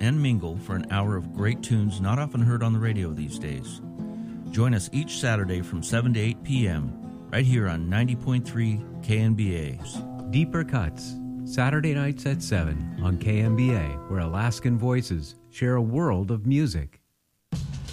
and mingle for an hour of great tunes not often heard on the radio these days. Join us each Saturday from 7 to 8 p.m. right here on 90.3 KNBA. Deeper Cuts, Saturday nights at 7 on KNBA, where Alaskan voices share a world of music.